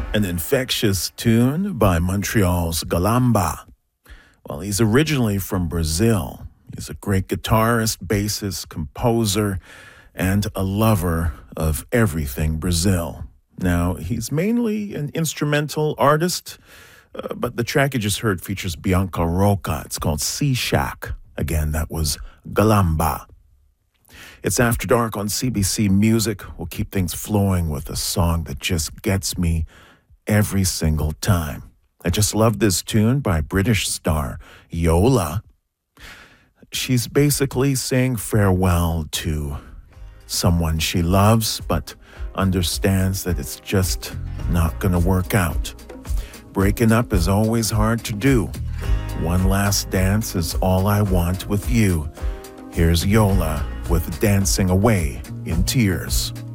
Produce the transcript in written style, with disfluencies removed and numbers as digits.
An infectious tune by Montreal's Galamba. Well, he's originally from Brazil. He's a great guitarist, bassist, composer, and a lover of everything Brazil. Now, he's mainly an instrumental artist, but the track you just heard features Bianca Roca. It's called Sea Shack. Again, that was Galamba. It's After Dark on CBC Music. We'll keep things flowing with a song that just gets me every single time. I just love this tune by British star Yola. She's basically saying farewell to someone she loves, but understands that it's just not going to work out. Breaking up is always hard to do. One last dance is all I want with you. Here's Yola with Dancing Away in Tears.